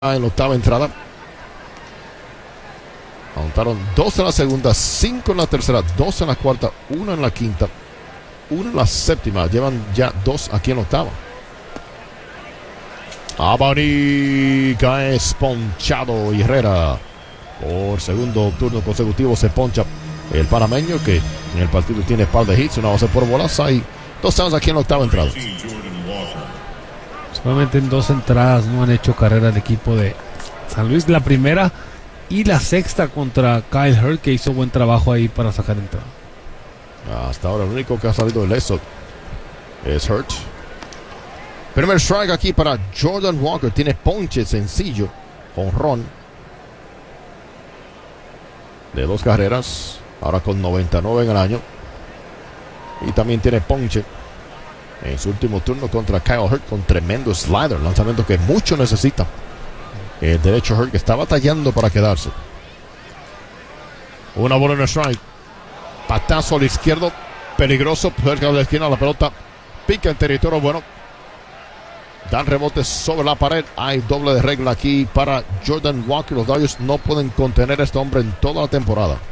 En la octava entrada. Anotaron 2 en la segunda, 5 en la tercera, 2 en la cuarta, 1 en la quinta, 1 en la séptima. Llevan ya 2 aquí en la octava. Abanica es ponchado y Herrera por segundo turno consecutivo se poncha el panameño, que en el partido tiene par de hits, una base por bolas. Hay 2 outs aquí en la octava entrada. Solamente en 2 entradas no han hecho carrera el equipo de San Luis. La primera y la sexta contra Kyle Hurt, que hizo buen trabajo ahí para sacar entrada. Hasta ahora el único que ha salido ileso es Hurt. Primer strike aquí para Jordan Walker. Tiene ponche sencillo, jonrón de 2 carreras, ahora con 99 en el año. Y también tiene ponche en su último turno contra Kyle Hurt con tremendo slider, lanzamiento que mucho necesita el derecho Hurt, que está batallando para quedarse. Una bola en el strike, patazo al izquierdo, peligroso, cerca de la esquina, la pelota pica en territorio bueno, dan rebotes sobre la pared. Hay doble de regla aquí para Jordan Walker. Los Dodgers no pueden contener a este hombre en toda la temporada.